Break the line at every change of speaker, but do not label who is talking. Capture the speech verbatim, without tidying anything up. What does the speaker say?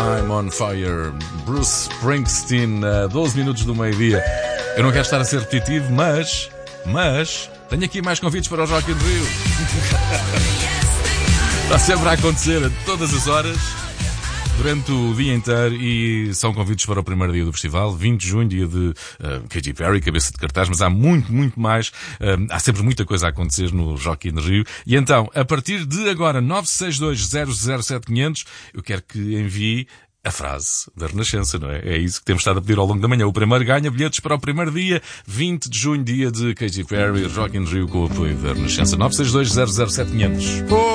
I'm on fire. Bruce Springsteen, a doze minutos do meio-dia. Eu não quero estar a ser repetitivo, mas, mas, tenho aqui mais convites para o Rock in Rio. Está sempre a acontecer a todas as horas, durante o dia inteiro, e são convites para o primeiro dia do festival, vinte de junho, dia de uh, Katy Perry, cabeça de cartaz, mas há muito, muito mais. Uh, há sempre muita coisa a acontecer no Rock in Rio. E então, a partir de agora, nove seis dois zero zero sete quinhentos, eu quero que envie a frase da Renascença, não é? É isso que temos estado a pedir ao longo da manhã. O primeiro ganha bilhetes para o primeiro dia, vinte de junho, dia de Katy Perry, Rock in Rio, com o apoio da Renascença. nove seis dois zero zero sete quinhentos.